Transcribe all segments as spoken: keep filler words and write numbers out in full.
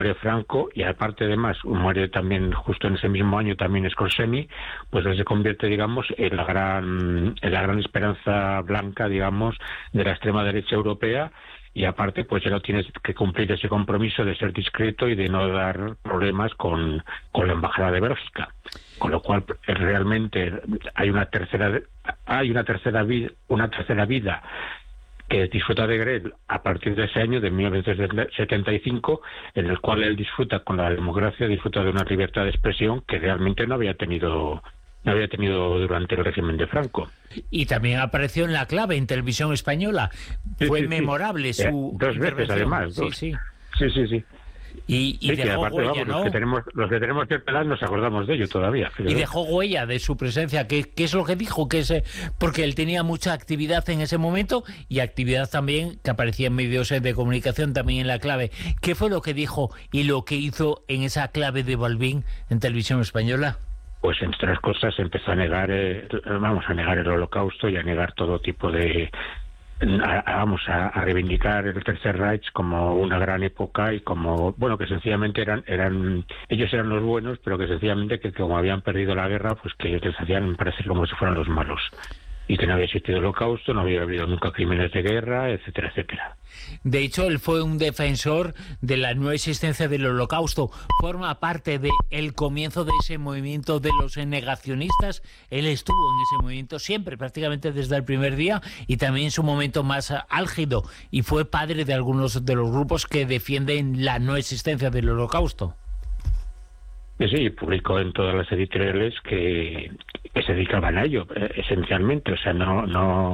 muere Franco y aparte además muere también justo en ese mismo año también Scorsese, pues él se convierte, digamos, en la gran en la gran esperanza blanca, digamos, de la extrema derecha europea. Y aparte, pues ya no tienes que cumplir ese compromiso de ser discreto y de no dar problemas con, con la embajada de Bélgica. Con lo cual, realmente hay una tercera hay una tercera vida, una tercera vida que disfruta de Grell a partir de ese año, de mil novecientos setenta y cinco, en el cual él disfruta con la democracia, disfruta de una libertad de expresión que realmente no había tenido no había tenido durante el régimen de Franco. Y también apareció en La Clave, en Televisión Española. Sí, Fue sí, memorable sí. su Dos veces, además. Dos. Sí, sí. Sí, sí, sí. Y, y sí, dejó aparte, huella, vamos, ¿no? Los que tenemos, los que tenemos que pelar nos acordamos de ello todavía. Y dejó huella de su presencia. ¿Qué, qué es lo que dijo? Que es, porque él tenía mucha actividad en ese momento y actividad también que aparecía en medios de comunicación, también en La Clave. ¿Qué fue lo que dijo y lo que hizo en esa Clave de Balbín en Televisión Española? Pues entre otras cosas empezó a negar, eh, vamos a negar el Holocausto y a negar todo tipo de, a, a, vamos a, a reivindicar el Tercer Reich como una gran época y como, bueno, que sencillamente eran, eran, ellos eran los buenos, pero que sencillamente que como habían perdido la guerra, pues que les hacían parecer como si fueran los malos. Y que no había existido el Holocausto, no había habido nunca crímenes de guerra, etcétera, etcétera. De hecho, él fue un defensor de la no existencia del Holocausto. Forma parte del comienzo de ese movimiento de los negacionistas. Él estuvo en ese movimiento siempre, prácticamente desde el primer día, y también en su momento más álgido. Y fue padre de algunos de los grupos que defienden la no existencia del Holocausto. Sí, publicó en todas las editoriales que, que se dedicaban a ello, esencialmente. O sea, no, no,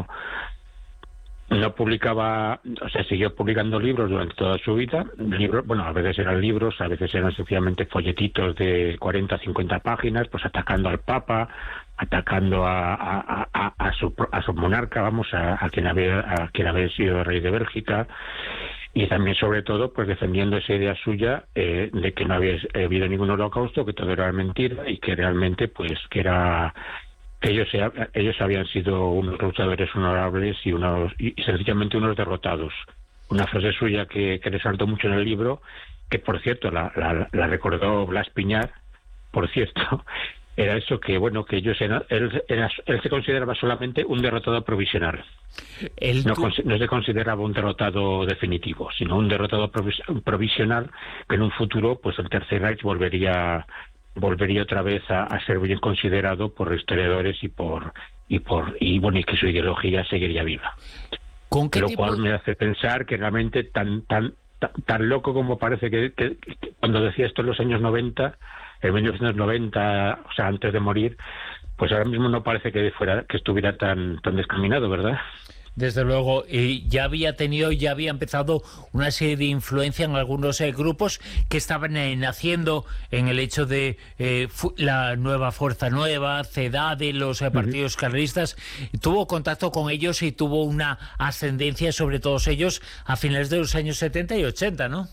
no publicaba, o sea, siguió publicando libros durante toda su vida. Libros, bueno, a veces eran libros, a veces eran sencillamente folletitos de cuarenta, cincuenta páginas, pues atacando al Papa, atacando a, a, a, a, su, a su monarca, vamos, a, a quien había, a quien había sido rey de Bélgica. Y también, sobre todo, pues defendiendo esa idea suya eh, de que no había habido ningún holocausto, que todo era mentira y que realmente, pues, que era que ellos ellos habían sido unos luchadores honorables y unos y, y sencillamente unos derrotados. Una frase suya que, que resaltó mucho en el libro, que por cierto la, la, la recordó Blas Piñar, por cierto, era eso que bueno que ellos eran, él, era, él se consideraba solamente un derrotado provisional. El no, tu... no se consideraba un derrotado definitivo, sino un derrotado provis provisional que en un futuro pues el Tercer Reich volvería volvería otra vez a, a ser bien considerado por historiadores y por y por y bueno y que su ideología seguiría viva. ¿Con qué Lo tipo... cual me hace pensar que realmente tan tan tan, tan loco como parece que, que, que cuando decía esto en los años noventa, en mil novecientos noventa, o sea, antes de morir, pues ahora mismo no parece que fuera que estuviera tan tan descaminado, ¿verdad? Desde luego, y ya había tenido, ya había empezado una serie de influencia en algunos eh, grupos que estaban eh, naciendo en el hecho de eh, la nueva Fuerza Nueva, CEDADE, los eh, partidos uh-huh. carlistas. Tuvo contacto con ellos y tuvo una ascendencia sobre todos ellos a finales de los años setenta y ochenta, ¿no?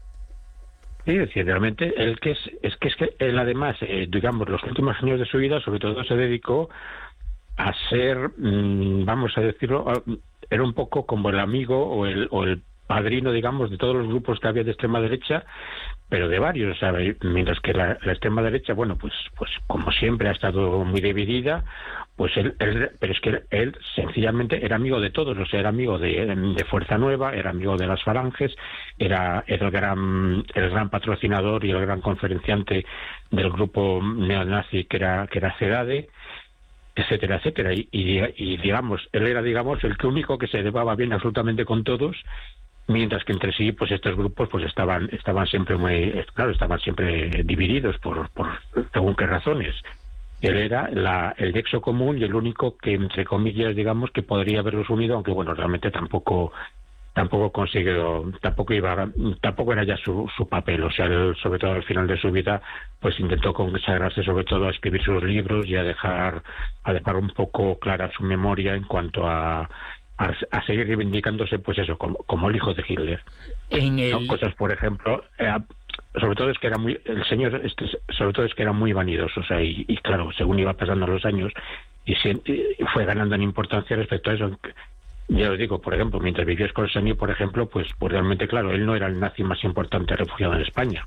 Sí, es decir, realmente él que es, es que es que él además, eh, digamos, los últimos años de su vida, sobre todo se dedicó a ser, mmm, vamos a decirlo, era un poco como el amigo o el, o el padrino, digamos, de todos los grupos que había de extrema derecha, pero de varios, ¿sabes? Mientras que la, la extrema derecha, bueno, pues pues como siempre ha estado muy dividida, pues él, él pero es que él sencillamente era amigo de todos, o sea, era amigo de, de Fuerza Nueva, era amigo de las Falanges, era, era el gran el gran patrocinador y el gran conferenciante del grupo neonazi que era que era CEDADE, etcétera, etcétera, y, y, y digamos, él era, digamos, el que único que se llevaba bien absolutamente con todos, mientras que entre sí, pues estos grupos, pues estaban, estaban siempre muy, claro, estaban siempre divididos por, por según qué razones. Él era la, el nexo común y el único que, entre comillas, digamos, que podría haberlos unido, aunque bueno, realmente tampoco, tampoco consiguió, tampoco iba, tampoco era ya su, su papel, o sea, él, sobre todo al final de su vida, pues intentó consagrarse sobre todo a escribir sus libros y a dejar, a dejar un poco clara su memoria en cuanto a, a, a seguir reivindicándose, pues eso, como, como el hijo de Hitler. En el... ¿No? Cosas, por ejemplo, eh, sobre todo es que era muy, el señor, este, sobre todo es que era muy vanidoso, o sea, y, y claro, según iba pasando los años, y, se, y fue ganando en importancia respecto a eso. Ya os digo, por ejemplo, mientras vivió Scorsese, por ejemplo, pues, pues realmente, claro, él no era el nazi más importante refugiado en España.